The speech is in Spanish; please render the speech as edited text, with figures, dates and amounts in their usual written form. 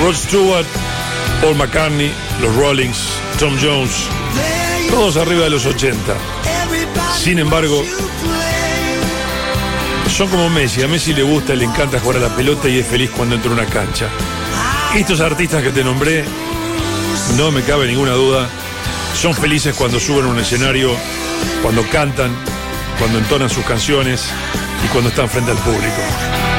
Rod Stewart, Paul McCartney, los Rollings, Tom Jones, todos arriba de los 80. Sin embargo, son como Messi. A Messi le gusta, le encanta jugar a la pelota y es feliz cuando entra a una cancha. Estos artistas que te nombré, no me cabe ninguna duda, son felices cuando suben a un escenario, cuando cantan, cuando entonan sus canciones y cuando están frente al público.